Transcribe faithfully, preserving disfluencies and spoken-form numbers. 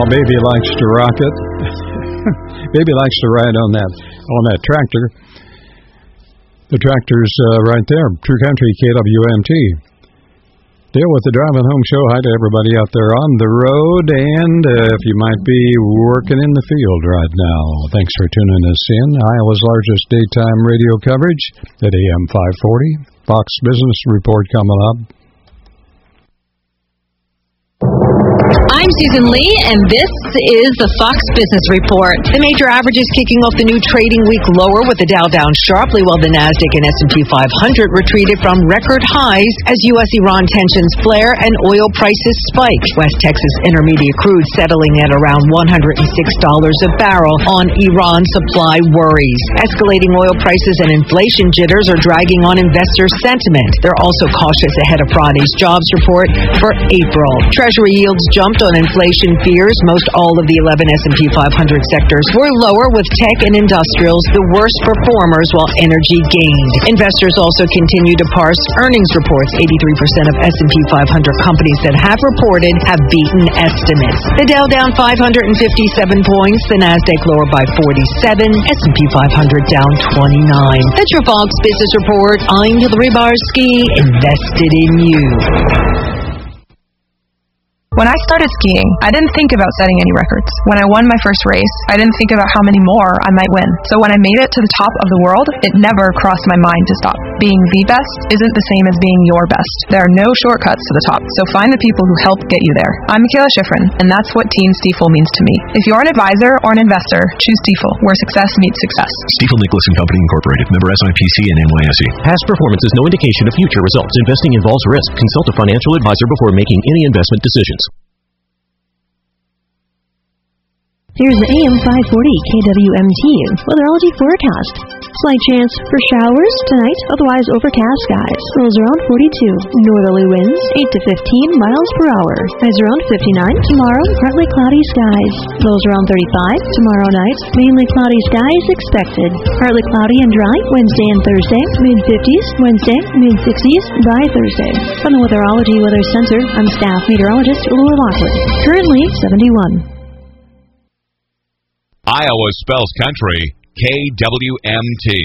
Baby likes to rock it. Baby likes to ride on that on that tractor. The tractor's uh, right there. True Country K W M T. Deal with the Driving Home Show. Hi to everybody out there on the road, and uh, if you might be working in the field right now, thanks for tuning us in. Iowa's largest daytime radio coverage at A M five forty. Fox Business Report coming up. I'm Susan Lee, and this is the Fox Business Report. The major averages kicking off the new trading week lower, with the Dow down sharply, while the Nasdaq and S and P five hundred retreated from record highs as U S Iran tensions flare and oil prices spike. West Texas Intermediate crude settling at around one hundred six dollars a barrel on Iran supply worries. Escalating oil prices and inflation jitters are dragging on investor sentiment. They're also cautious ahead of Friday's jobs report for April. Treasury yields jumped on inflation fears. Most all of the eleven S and P five hundred sectors were lower, with tech and industrials the worst performers, while energy gained. Investors also continue to parse earnings reports. eighty-three percent of S and P five hundred companies that have reported have beaten estimates. The Dow down five hundred fifty-seven points, the Nasdaq lower by forty-seven, S and P five hundred down twenty-nine. That's your Fox Business Report. I'm Hillary Barsky, invested in you. When I started skiing, I didn't think about setting any records. When I won my first race, I didn't think about how many more I might win. So when I made it to the top of the world, it never crossed my mind to stop. Being the best isn't the same as being your best. There are no shortcuts to the top, so find the people who help get you there. I'm Michaela Schifrin, and that's what Team Stiefel means to me. If you're an advisor or an investor, choose Stiefel, where success meets success. Stiefel Nicholas and Company Incorporated, member S I P C and N Y S E. Past performance is no indication of future results. Investing involves risk. Consult a financial advisor before making any investment decisions. Here's the A M five forty K W M T weatherology forecast. Slight chance for showers tonight, otherwise overcast skies. Lows around forty-two. Northerly winds eight to fifteen miles per hour. Highs around fifty-nine. Tomorrow, partly cloudy skies. Lows around thirty-five. Tomorrow night, mainly cloudy skies expected. Partly cloudy and dry Wednesday and Thursday. mid-fifties. Wednesday, mid-sixties by Thursday. From the Weatherology Weather Center, I'm staff meteorologist Laura Lockwood. Currently seventy-one. Iowa spells country K W M T.